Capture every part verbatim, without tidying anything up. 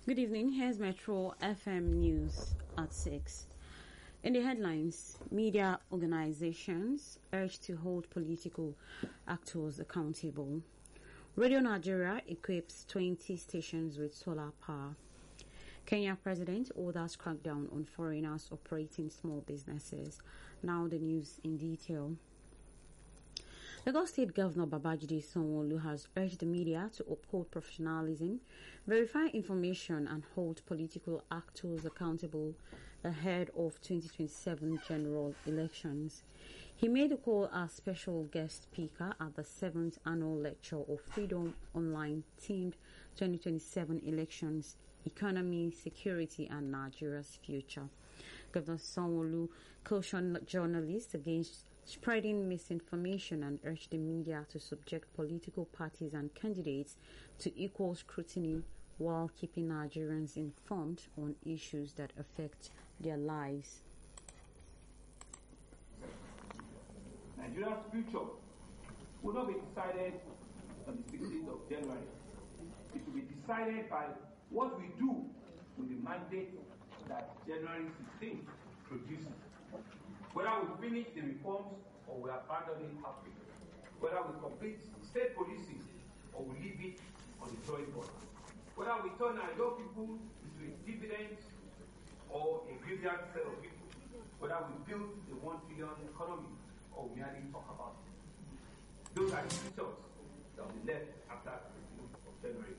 Good evening. Here's Metro F M News at six. In the headlines, media organizations urge to hold political actors accountable. Radio Nigeria equips twenty stations with solar power. Kenya President orders crackdown on foreigners operating small businesses. Now the news in detail. Lagos State Governor Babajide Sanwo-Olu has urged the media to uphold professionalism, verify information and hold political actors accountable ahead of twenty twenty-seven general elections. He made the call as special guest speaker at the seventh annual lecture of Freedom Online themed twenty twenty-seven elections, economy, security and Nigeria's future. Governor Sanwo-Olu cautioned journalists against spreading misinformation and urged the media to subject political parties and candidates to equal scrutiny while keeping Nigerians informed on issues that affect their lives. Nigeria's future will not be decided on the sixteenth of January. It will be decided by what we do with the mandate that January sixteenth produces. Whether we finish the reforms or we abandon it halfway. Whether we complete state policing or we leave it on the drawing board. Whether we turn our young people into a dividend or a graveyard set of people. Whether we build the one trillion economy or we merely talk about it. Those are the results that will be left after the fifteenth of January.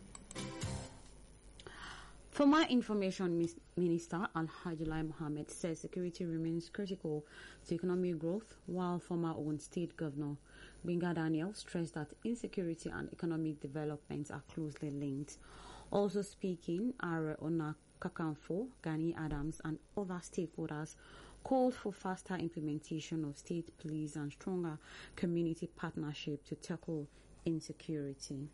Former Information Minister Alhaji Lai Mohammed says security remains critical to economic growth, while former Ogun State Governor Gbenga Daniel stressed that insecurity and economic development are closely linked. Also speaking, Ààrẹ Ọ̀nà Kakanfò, Gani Adams and other stakeholders called for faster implementation of state police and stronger community partnership to tackle insecurity.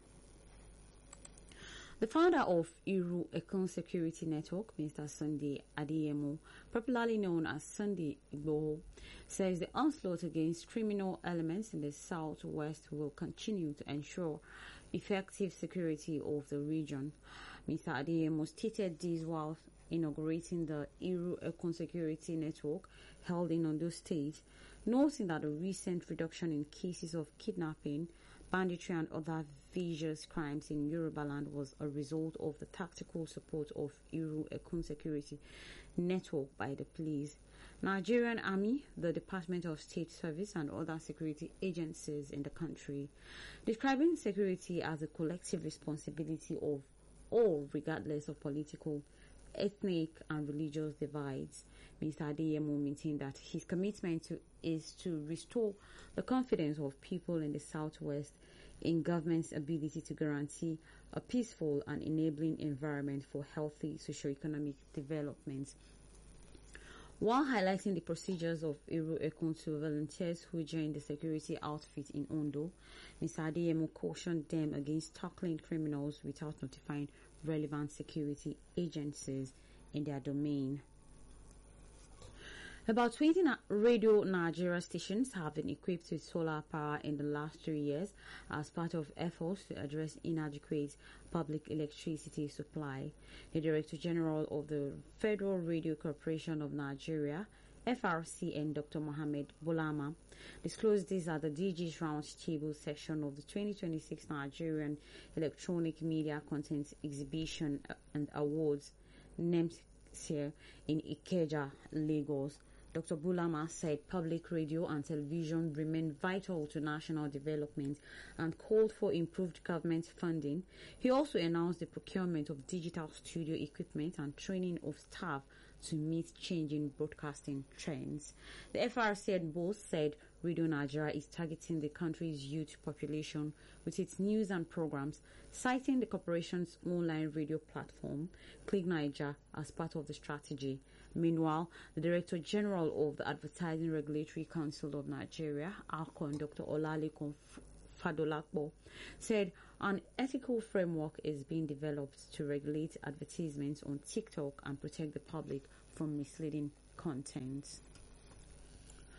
The founder of Iru Ekun Security Network, Mister Sunday Adeyemo, popularly known as Sunday Igboho, says the onslaught against criminal elements in the southwest will continue to ensure effective security of the region. Mister Adeyemo stated this while inaugurating the Iru Ekun Security Network held in Ondo State, noting that the recent reduction in cases of kidnapping, banditry and other vicious crimes in Yorubaland was a result of the tactical support of Iru Ekun Security Network by the police, Nigerian Army, the Department of State Service and other security agencies in the country, describing security as a collective responsibility of all regardless of political, ethnic and religious divides. Mister Adeyemo maintained that his commitment to, is to restore the confidence of people in the southwest in government's ability to guarantee a peaceful and enabling environment for healthy socio-economic development. While highlighting the procedures of Iru Ekun to volunteers who joined the security outfit in Ondo, Mister Adeyemo cautioned them against tackling criminals without notifying relevant security agencies in their domain. About twenty Radio Nigeria stations have been equipped with solar power in the last three years as part of efforts to address inadequate public electricity supply. The Director General of the Federal Radio Corporation of Nigeria, F R C N, Doctor Mohammed Bulama, disclosed this at the D G's Roundtable section of the twenty twenty-six Nigerian Electronic Media Content Exhibition and Awards, NEMSIA, in Ikeja, Lagos. Doctor Bulama said public radio and television remain vital to national development and called for improved government funding. He also announced the procurement of digital studio equipment and training of staff to meet changing broadcasting trends. The F R C N both said Radio Nigeria is targeting the country's youth population with its news and programs, citing the corporation's online radio platform, Click Niger, as part of the strategy. Meanwhile, the Director General of the Advertising Regulatory Council of Nigeria, ALCON, Doctor Olalekan Fadolapo, said an ethical framework is being developed to regulate advertisements on TikTok and protect the public from misleading content.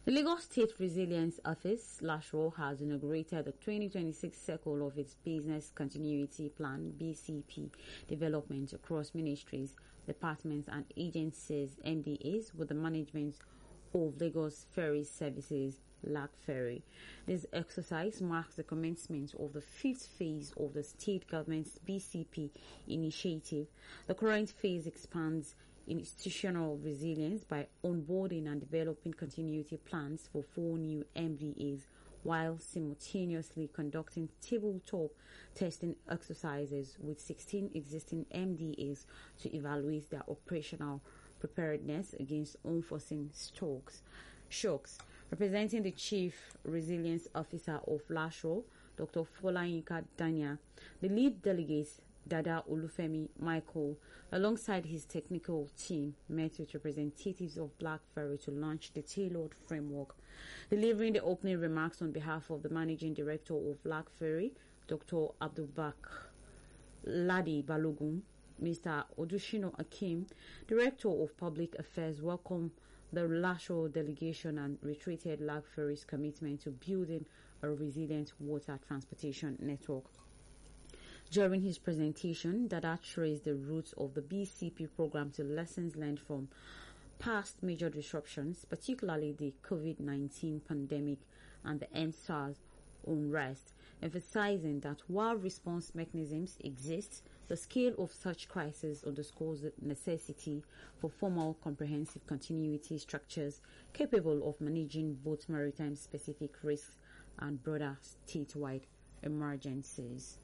The Lagos State Resilience Office, LASRO, has inaugurated the twenty twenty-six cycle of its Business Continuity Plan (B C P) development across ministries, departments and agencies (M D As) with the management of Lagos Ferry Services (LAG Ferry). This exercise marks the commencement of the fifth phase of the state government's B C P initiative. The current phase expands institutional resilience by onboarding and developing continuity plans for four new M D As while simultaneously conducting tabletop testing exercises with sixteen existing M D As to evaluate their operational preparedness against unforeseen shocks. shocks. Representing the Chief Resilience Officer of LASRO, Doctor Folayinka Danya, the lead delegates Dada Olufemi Michael, alongside his technical team, met with representatives of Black Ferry to launch the tailored framework. Delivering the opening remarks on behalf of the Managing Director of Black Ferry, Doctor Abdulbak Ladi Balogun, Mister Odushino Akim, Director of Public Affairs, welcomed the LASRO delegation and reiterated Black Ferry's commitment to building a resilient water transportation network. During his presentation, Dada traced the roots of the B C P program to lessons learned from past major disruptions, particularly the COVID nineteen pandemic and the End SARS unrest, emphasizing that while response mechanisms exist, the scale of such crises underscores the necessity for formal, comprehensive continuity structures capable of managing both maritime-specific risks and broader statewide emergencies.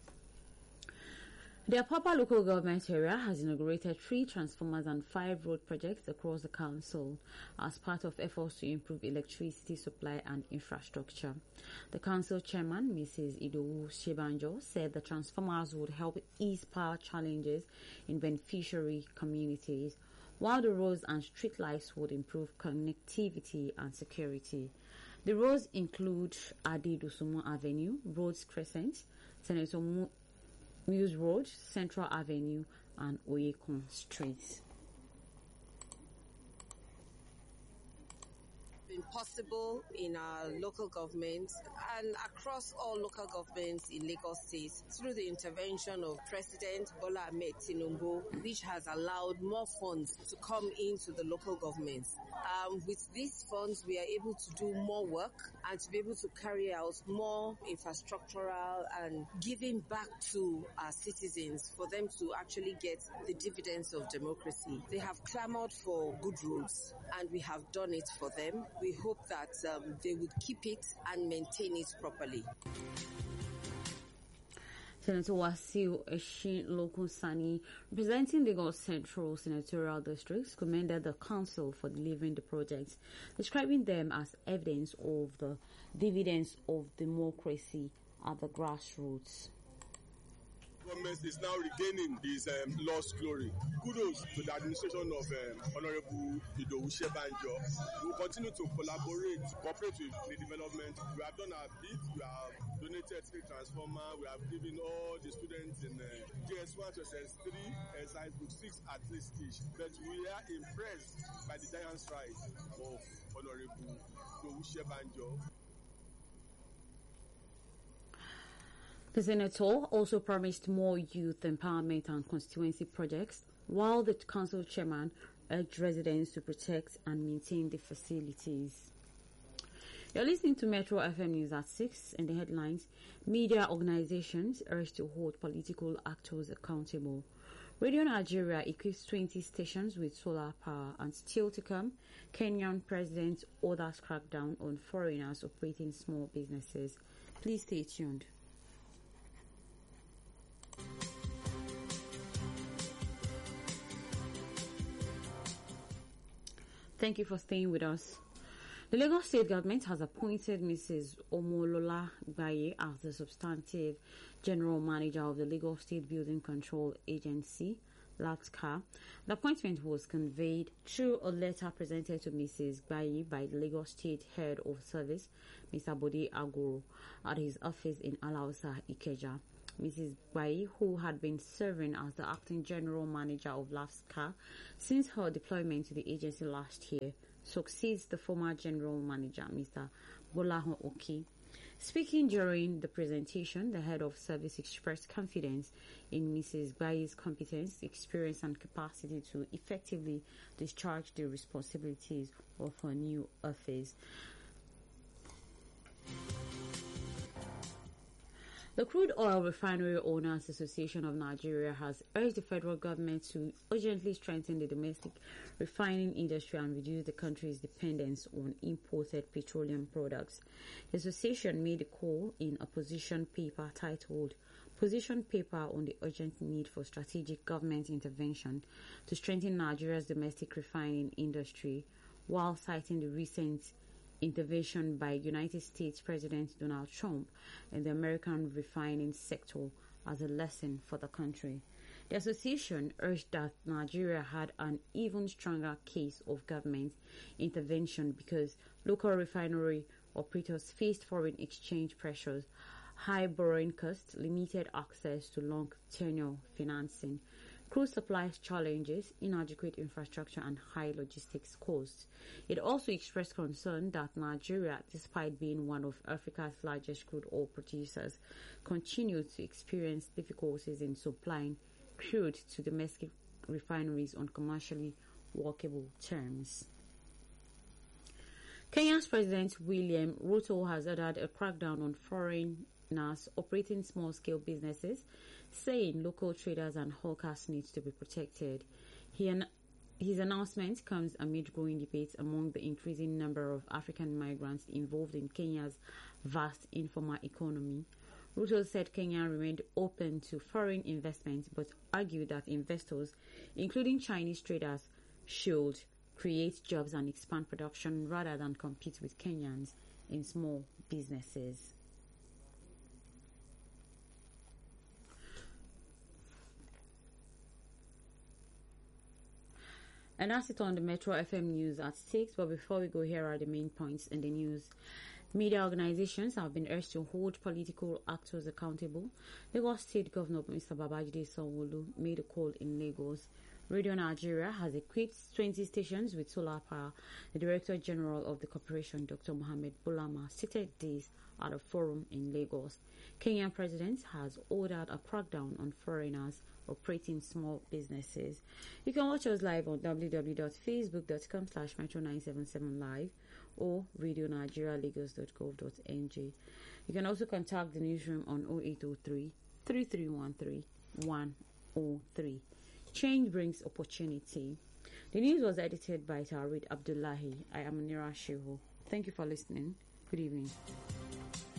The Apapa local government area has inaugurated three transformers and five road projects across the council as part of efforts to improve electricity supply and infrastructure. The council chairman, Missus Idowu Shebanjo, said the transformers would help ease power challenges in beneficiary communities, while the roads and street lights would improve connectivity and security. The roads include Adedosumo Avenue, Rhodes Crescent, Senator Mu Muse Road, Central Avenue, and Oyekun Street. Been possible in our local governments and across all local governments in Lagos State through the intervention of President Bola Ahmed Tinubu, which has allowed more funds to come into the local governments. Um, with these funds, we are able to do more work and to be able to carry out more infrastructural and giving back to our citizens for them to actually get the dividends of democracy. They have clamored for good roads and we have done it for them. We hope that um, they would keep it and maintain it properly. Senator Wasiu Eshin Lokunsani, representing Lagos Central Senatorial Districts, commended the council for delivering the projects, describing them as evidence of the dividends of democracy at the grassroots. Government is now regaining his um, lost glory. Kudos to the administration of um, Honorable Idowu Shebanjo. We will continue to collaborate, cooperate with the development. We have done our bit. We have donated three transformer. We have given all the students in uh, G S one to S S three and Science Book six at least each. But we are impressed by the giant stride of Honorable Idowu Shebanjo. The senator also promised more youth empowerment and constituency projects, while the council chairman urged residents to protect and maintain the facilities. You're listening to Metro F M News at six. In the headlines, media organizations urged to hold political actors accountable. Radio Nigeria equips twenty stations with solar power, and still to come, Kenyan president orders crackdown on foreigners operating small businesses. Please stay tuned. Thank you for staying with us. The Lagos State government has appointed Missus Omolola Baye as the substantive general manager of the Lagos State Building Control Agency, LATCA. The appointment was conveyed through a letter presented to Missus Baye by the Lagos State Head of Service, Mister Bode Agoro, at his office in Alausa, Ikeja. Missus Baye, who had been serving as the acting general manager of LATCA since her deployment to the agency last year, succeeds the former general manager, Mister Bolahan Oki. Speaking during the presentation, the head of service expressed confidence in Missus Bayi's competence, experience, and capacity to effectively discharge the responsibilities of her new office. The Crude Oil Refinery Owners Association of Nigeria has urged the federal government to urgently strengthen the domestic refining industry and reduce the country's dependence on imported petroleum products. The association made a call in a position paper titled Position Paper on the Urgent Need for Strategic Government Intervention to Strengthen Nigeria's Domestic Refining Industry, while citing the recent intervention by United States President Donald Trump in the American refining sector as a lesson for the country. The association urged that Nigeria had an even stronger case of government intervention because local refinery operators faced foreign exchange pressures, high borrowing costs, limited access to long tenure financing, crude supplies challenges, inadequate infrastructure, and high logistics costs. It also expressed concern that Nigeria, despite being one of Africa's largest crude oil producers, continued to experience difficulties in supplying crude to domestic refineries on commercially workable terms. Kenya's President William Ruto has ordered a crackdown on foreigners operating small-scale businesses, saying local traders and hawkers need to be protected. He an- his announcement comes amid growing debates among the increasing number of African migrants involved in Kenya's vast informal economy. Ruto said Kenya remained open to foreign investment, but argued that investors, including Chinese traders, should create jobs and expand production rather than compete with Kenyans in small businesses. And that's it on the Metro F M news at six. But before we go, here are the main points in the news. Media organizations have been urged to hold political actors accountable. Lagos State Governor Mister Babajide Sanwo-Olu made a call in Lagos. Radio Nigeria has equipped twenty stations with solar power. The Director General of the corporation, Doctor Mohammed Bulama, stated this at a forum in Lagos. Kenyan President has ordered a crackdown on foreigners operating small businesses. You can watch us live on w w w dot facebook dot com slash metro nine seven seven live or radio nigeria lagos dot gov dot n g. You can also contact the newsroom on oh eight oh three, three three one three, one oh three. Change brings opportunity. The news was edited by Tawrid Abdullahi. I am Nira Shehu. Thank you for listening. Good evening.